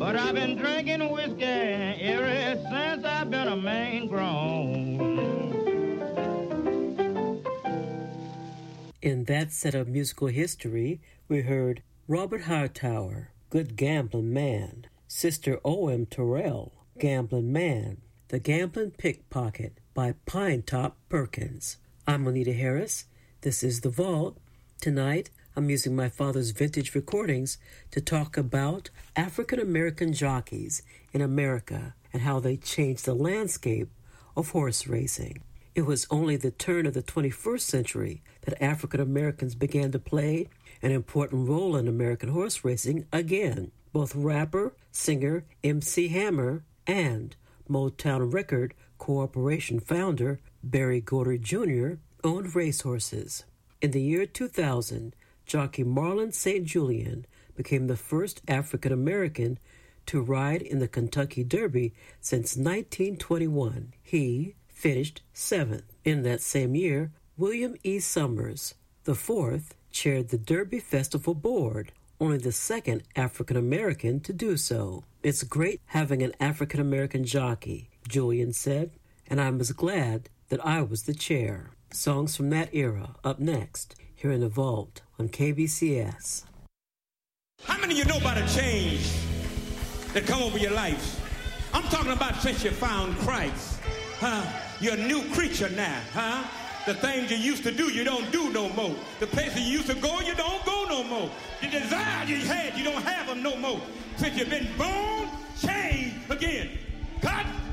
But I've been drinking whiskey ever since I've been a man grown. In that set of musical history, we heard Robert Hightower, Good Gambling Man, Sister O.M. Terrell, Gambling Man, The Gambling Pickpocket by Pinetop Perkins. I'm Anita Harris. This is The Vault. Tonight, I'm using my father's vintage recordings to talk about African American jockeys in America and how they changed the landscape of horse racing. It was only the turn of the 21st century that African Americans began to play an important role in American horse racing again. Both rapper, singer MC Hammer and Motown Record Corporation founder Berry Gordy Jr. owned racehorses. In the year 2000, jockey Marlon St. Julian became the first African American to ride in the Kentucky Derby since 1921. He finished 7th. In that same year, William E. Summers IV chaired the Derby Festival Board, only the second African American to do so. It's great having an African American jockey, Julian said, and I'm as glad that I was the chair. Songs from that era up next, here in the Vault on KBCS. How many of you know about a change that come over your life? I'm talking about since you found Christ. You're a new creature now, The things you used to do, you don't do no more. The places you used to go, you don't go no more. The desire you had, you don't have them no more. Since you've been born, changed again. God